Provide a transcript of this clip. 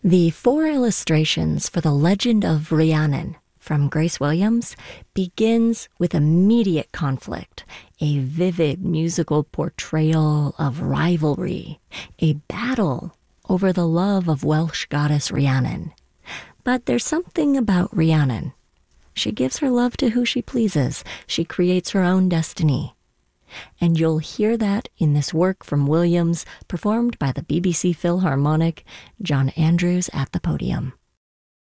The four illustrations for The Legend of Rhiannon from Grace Williams begins with immediate conflict, a vivid musical portrayal of rivalry, a battle over the love of Welsh goddess Rhiannon. But there's something about Rhiannon. She gives her love to who she pleases. She creates her own destiny. And you'll hear that in this work from Williams, performed by the BBC Philharmonic, John Andrews at the podium.